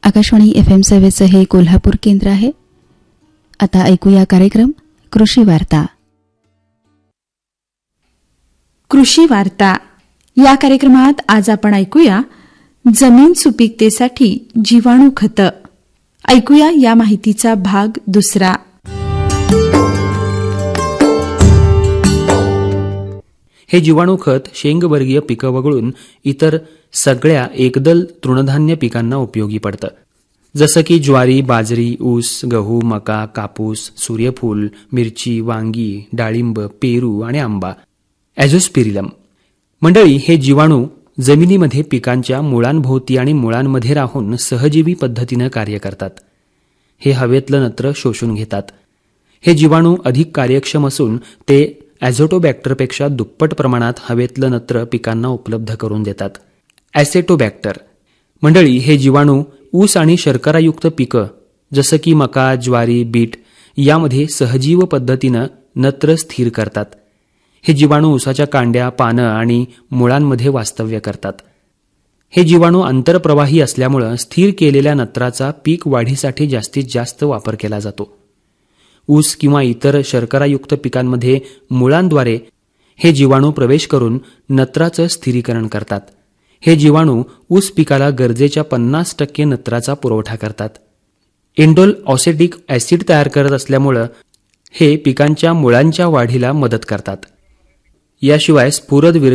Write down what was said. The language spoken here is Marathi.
आकाशवाणी FM सेवेचं हे कोल्हापूर केंद्र आहे. आता ऐकूया कार्यक्रम कृषी वार्ता. कृषी वार्ता या कार्यक्रमात आज आपण ऐकूया जमीन सुपीकतेसाठी जीवाणू खतं. ऐकूया या माहितीचा भाग दुसरा. हे जीवाणू खत शेंगवर्गीय पिकं वगळून इतर सगळ्या एकदल तृणधान्य पिकांना उपयोगी पडतं. जसं की ज्वारी, बाजरी, ऊस, गहू, मका, कापूस, सूर्यफूल, मिरची, वांगी, डाळिंब, पेरू आणि आंबा. ॲझोस्पिरिलम. मंडळी, हे जीवाणू जमिनीमध्ये पिकांच्या मुळांभोवती आणि मुळांमध्ये राहून सहजीवी पद्धतीनं कार्य करतात. हे हवेतलं नत्र शोषून घेतात. हे जीवाणू अधिक कार्यक्षम असून ते ॲझोटोबॅक्टरपेक्षा दुप्पट प्रमाणात हवेतलं नत्र पिकांना उपलब्ध करून देतात. ॲसेटोबॅक्टर. मंडळी, हे जीवाणू ऊस आणि शर्करायुक्त पिकं जसं की मका, ज्वारी, बीट यामध्ये सहजीव पद्धतीनं नत्र स्थिर करतात. हे जीवाणू ऊसाच्या कांड्या, पानं आणि मुळांमध्ये वास्तव्य करतात. हे जीवाणू आंतरप्रवाही असल्यामुळं स्थिर केलेल्या नत्राचा पीक वाढीसाठी जास्तीत जास्त वापर केला जातो. ऊस किंवा इतर शर्करायुक्त पिकांमध्ये मुळांद्वारे हे जीवाणू प्रवेश करून नत्राचं स्थिरीकरण करतात. हे जीवाणू ऊस पिकाला गरजेच्या 50% नत्राचा पुरवठा करतात. इंडोल ऑसेटिक ॲसिड तयार करत असल्यामुळं हे पिकांच्या मुळांच्या वाढीला मदत करतात. याशिवाय स्फुरद